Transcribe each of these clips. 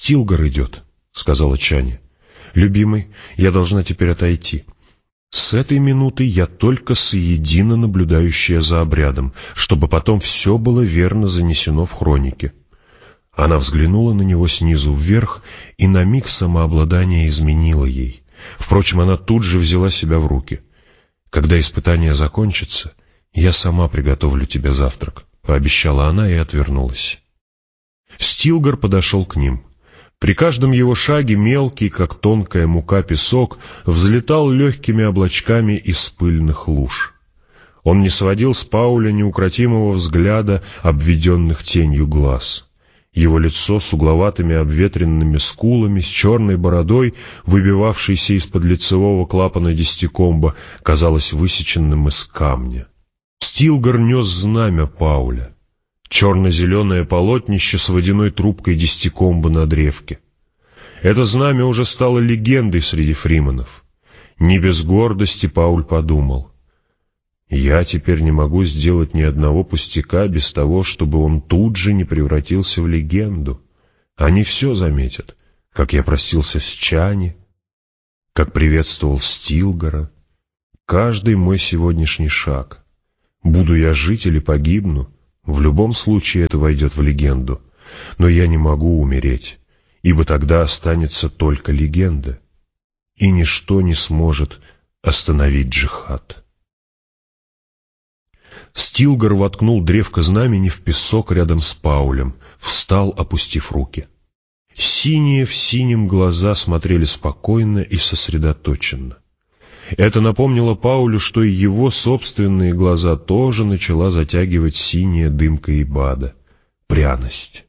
«Стилгар идет», — сказала Чани. «Любимый, я должна теперь отойти. С этой минуты я только соедино наблюдающая за обрядом, чтобы потом все было верно занесено в хронике». Она взглянула на него снизу вверх, и на миг самообладание изменило ей. Впрочем, она тут же взяла себя в руки. «Когда испытание закончится, я сама приготовлю тебе завтрак», — пообещала она и отвернулась. Стилгар подошел к ним. При каждом его шаге мелкий, как тонкая мука, песок взлетал легкими облачками из пыльных луж. Он не сводил с Пауля неукротимого взгляда, обведенных тенью глаз. Его лицо с угловатыми обветренными скулами, с черной бородой, выбивавшейся из-под лицевого клапана десятикомба, казалось высеченным из камня. Стилгар нес знамя Пауля. Черно-зеленое полотнище с водяной трубкой десятикомба на древке. Это знамя уже стало легендой среди фриманов. Не без гордости Пауль подумал: «Я теперь не могу сделать ни одного пустяка без того, чтобы он тут же не превратился в легенду. Они все заметят, как я простился с Чани, как приветствовал Стилгара, каждый мой сегодняшний шаг. Буду я жить или погибну, в любом случае это войдет в легенду. Но я не могу умереть, ибо тогда останется только легенда, и ничто не сможет остановить джихад». Стилгар воткнул древко знамени в песок рядом с Паулем, встал, опустив руки. Синие в синем глаза смотрели спокойно и сосредоточенно. Это напомнило Паулю, что и его собственные глаза тоже начала затягивать синяя дымка ибада, пряность.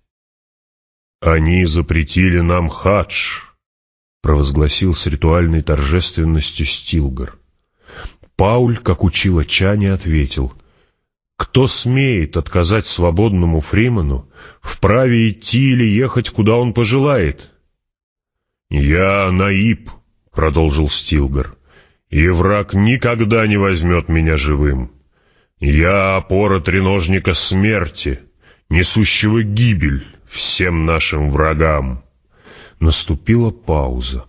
«Они запретили нам хадж», — провозгласил с ритуальной торжественностью Стилгар. Пауль, как учила Чани, ответил: «Кто смеет отказать свободному фриману, вправе идти или ехать, куда он пожелает?» «Я Наиб», — продолжил Стилгар, — «и враг никогда не возьмет меня живым. Я опора треножника смерти, несущего гибель всем нашим врагам». Наступила пауза.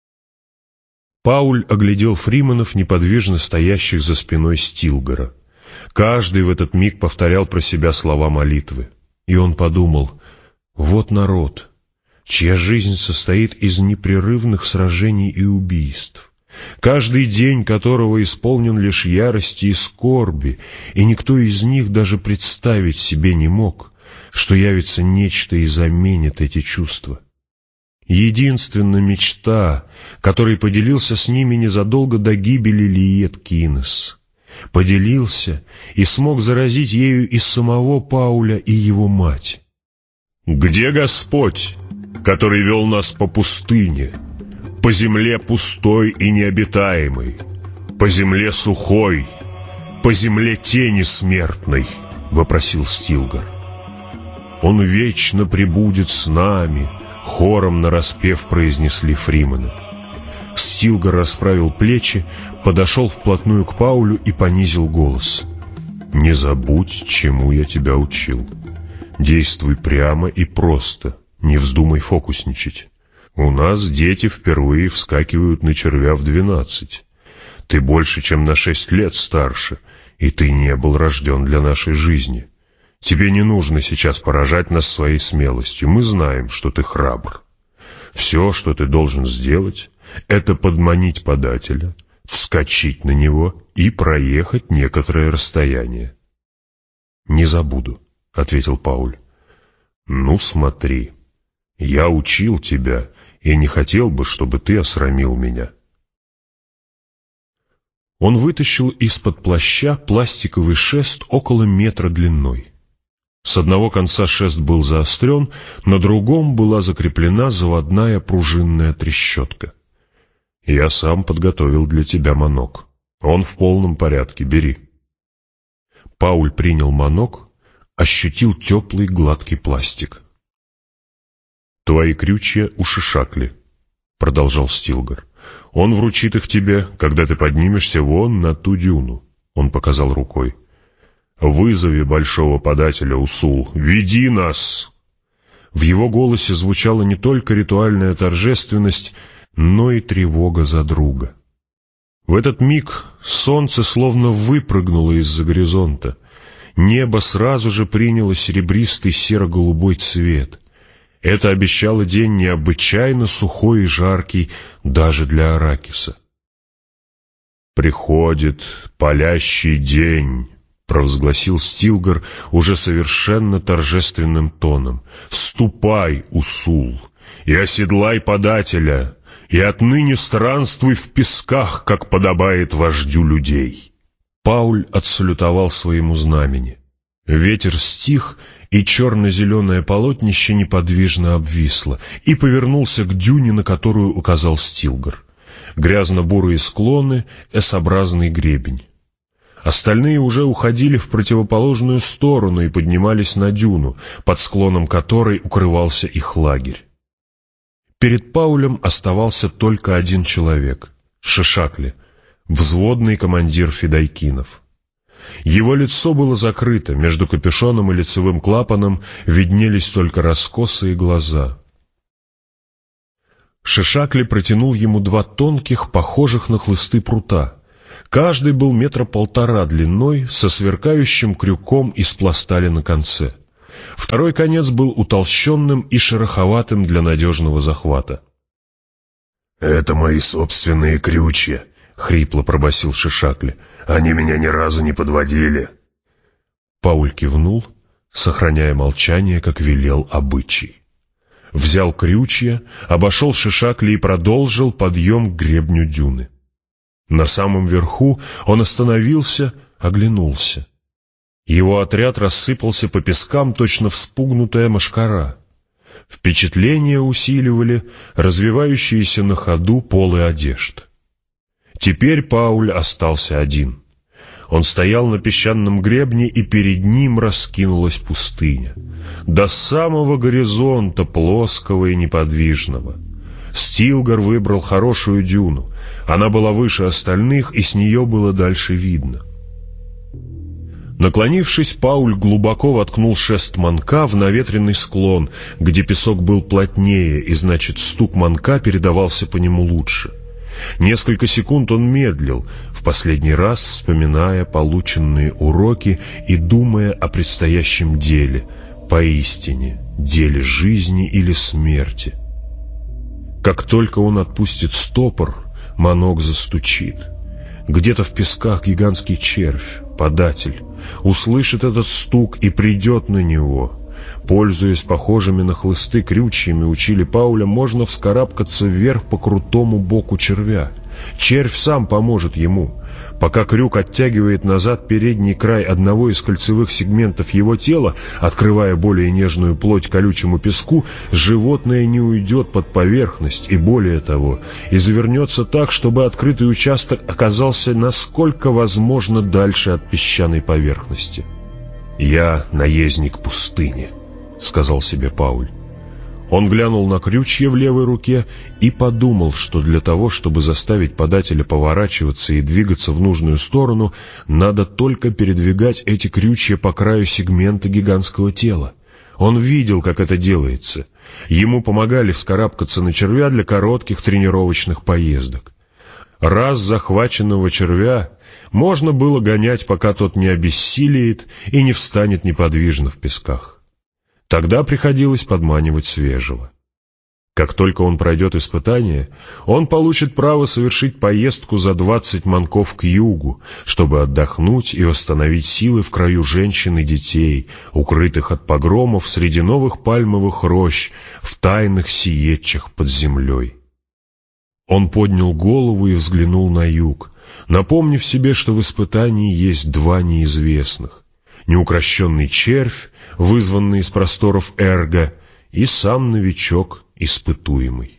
Пауль оглядел фриманов, неподвижно стоящих за спиной Стилгара. Каждый в этот миг повторял про себя слова молитвы. И он подумал: вот народ, чья жизнь состоит из непрерывных сражений и убийств, каждый день которого исполнен лишь ярости и скорби, и никто из них даже представить себе не мог, что явится нечто и заменит эти чувства. Единственная мечта, которой поделился с ними незадолго до гибели Лиет Кинес. Поделился и смог заразить ею и самого Пауля, и его мать. «Где Господь, который вел нас по пустыне, по земле пустой и необитаемой, по земле сухой, по земле тени смертной?» — вопросил Стилгар. «Он вечно пребудет с нами», — хором нараспев произнесли фриманы. Стилгар расправил плечи, подошел вплотную к Паулю и понизил голос. «Не забудь, чему я тебя учил. Действуй прямо и просто, не вздумай фокусничать. У нас дети впервые вскакивают на червя в 12. Ты больше, чем на 6 лет старше, и ты не был рожден для нашей жизни. Тебе не нужно сейчас поражать нас своей смелостью, мы знаем, что ты храбр. Все, что ты должен сделать, это подманить подателя, вскочить на него и проехать некоторое расстояние». «Не забуду», — ответил Пауль. «Ну, смотри, я учил тебя и не хотел бы, чтобы ты осрамил меня». Он вытащил из-под плаща пластиковый шест около метра длиной. С одного конца шест был заострен, на другом была закреплена заводная пружинная трещотка. «Я сам подготовил для тебя манок. Он в полном порядке, бери». Пауль принял манок, ощутил теплый гладкий пластик. «Твои крючья ушишакли», — продолжал Стилгар. «Он вручит их тебе, когда ты поднимешься вон на ту дюну», — он показал рукой. «Вызови большого подателя, Усул, веди нас!» В его голосе звучала не только ритуальная торжественность, но и тревога за друга. В этот миг солнце словно выпрыгнуло из-за горизонта. Небо сразу же приняло серебристый серо-голубой цвет. Это обещало день необычайно сухой и жаркий даже для Аракиса. «Приходит палящий день», — провозгласил Стилгар уже совершенно торжественным тоном. «Ступай, Усул, и оседлай подателя, и отныне странствуй в песках, как подобает вождю людей». Пауль отсалютовал своему знамени. Ветер стих, и черно-зеленое полотнище неподвижно обвисло, и повернулся к дюне, на которую указал Стилгар. Грязно-бурые склоны, S-образный гребень. Остальные уже уходили в противоположную сторону и поднимались на дюну, под склоном которой укрывался их лагерь. Перед Паулем оставался только один человек — Шишакли, взводный командир фидайкинов. Его лицо было закрыто, между капюшоном и лицевым клапаном виднелись только раскосые глаза. Шишакли протянул ему два тонких, похожих на хлысты прута. Каждый был 1,5 метра длиной, со сверкающим крюком из пластали на конце. Второй конец был утолщенным и шероховатым для надежного захвата. «Это мои собственные крючья», — хрипло пробасил Шишакли. «Они меня ни разу не подводили». Пауль кивнул, сохраняя молчание, как велел обычай. Взял крючья, обошел Шишакли и продолжил подъем к гребню дюны. На самом верху он остановился, оглянулся. Его отряд рассыпался по пескам, точно вспугнутая мошкара. Впечатление усиливали развивающиеся на ходу полы одежд. Теперь Пауль остался один. Он стоял на песчаном гребне, и перед ним раскинулась пустыня. До самого горизонта, плоского и неподвижного. Стилгар выбрал хорошую дюну. Она была выше остальных, и с нее было дальше видно. Наклонившись, Пауль глубоко воткнул шест манка в наветренный склон, где песок был плотнее, и, значит, стук манка передавался по нему лучше. Несколько секунд он медлил, в последний раз вспоминая полученные уроки и думая о предстоящем деле, поистине, деле жизни или смерти. Как только он отпустит стопор, манок застучит. Где-то в песках гигантский червь, податель, услышит этот стук и придет на него. Пользуясь похожими на хлысты крючьями, учили Пауля, можно вскарабкаться вверх по крутому боку червя. Червь сам поможет ему. Пока крюк оттягивает назад передний край одного из кольцевых сегментов его тела, открывая более нежную плоть колючему песку, животное не уйдет под поверхность и, более того, извернется так, чтобы открытый участок оказался насколько возможно дальше от песчаной поверхности. «Я наездник пустыни», — сказал себе Пауль. Он глянул на крючья в левой руке и подумал, что для того, чтобы заставить подателя поворачиваться и двигаться в нужную сторону, надо только передвигать эти крючья по краю сегмента гигантского тела. Он видел, как это делается. Ему помогали вскарабкаться на червя для коротких тренировочных поездок. Раз захваченного червя можно было гонять, пока тот не обессилеет и не встанет неподвижно в песках. Тогда приходилось подманивать свежего. Как только он пройдет испытание, он получит право совершить поездку за 20 манков к югу, чтобы отдохнуть и восстановить силы в краю женщин и детей, укрытых от погромов среди новых пальмовых рощ, в тайных сиетчах под землей. Он поднял голову и взглянул на юг, напомнив себе, что в испытании есть два неизвестных: неукрощенный червь, вызванный из просторов Эрга, и сам новичок, испытуемый.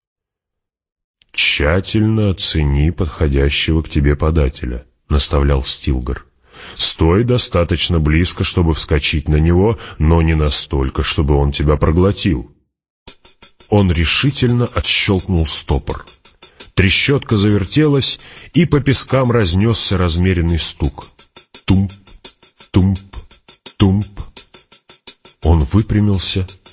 «Тщательно оцени подходящего к тебе подателя», — наставлял Стилгар. «Стой достаточно близко, чтобы вскочить на него, но не настолько, чтобы он тебя проглотил». Он решительно отщелкнул стопор. Трещотка завертелась, и по пескам разнесся размеренный стук. Тумп, тумп, тумп. Он выпрямился,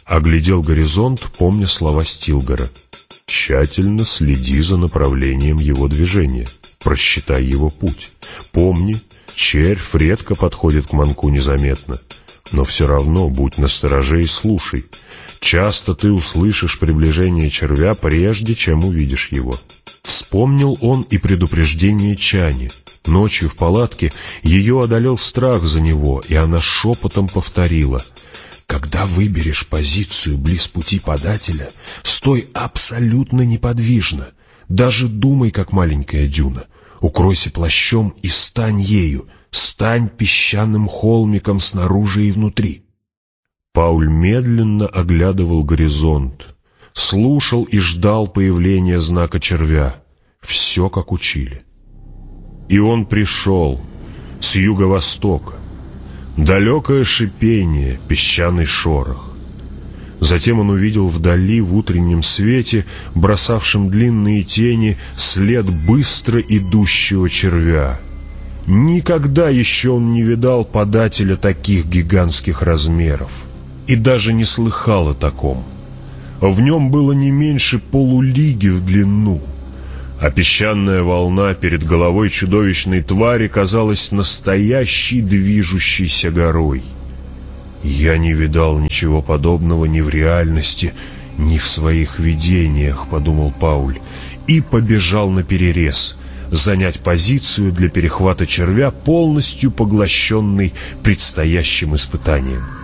Оглядел горизонт, помня слова Стилгора. Тщательно следи за направлением его движения, просчитай его путь. Помни, червь редко подходит к манку незаметно, но все равно будь настороже и слушай. Часто ты услышишь приближение червя, прежде чем увидишь его. Вспомнил он и предупреждение Чани. Ночью в палатке ее одолел страх за него, и она шепотом повторила: «Когда выберешь позицию близ пути подателя, стой абсолютно неподвижно. Даже думай, как маленькая дюна. Укройся плащом и стань ею. Стань песчаным холмиком снаружи и внутри». Пауль медленно оглядывал горизонт, слушал и ждал появления знака червя. Все, как учили. И он пришел с юго-востока. Далекое шипение, песчаный шорох. Затем он увидел вдали в утреннем свете, бросавшем длинные тени, след быстро идущего червя. Никогда еще он не видал подателя таких гигантских размеров и даже не слыхал о таком. В нем было не меньше полулиги в длину, а песчаная волна перед головой чудовищной твари казалась настоящей движущейся горой. «Я не видал ничего подобного ни в реальности, ни в своих видениях», — подумал Пауль, и побежал наперерез, занять позицию для перехвата червя, полностью поглощенный предстоящим испытанием.